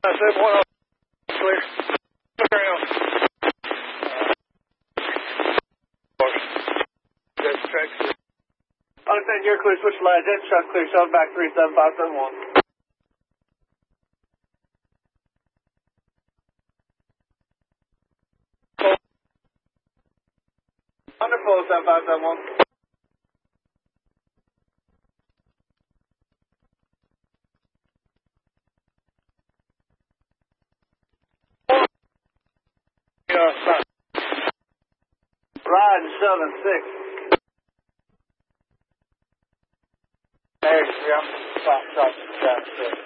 I said 1 clear. Ground. That's track. Understand you're clear, switch line, jet truck clear, shuttle back 37571. Wonderful, 7571. Riding 7-6. There you go. Stop,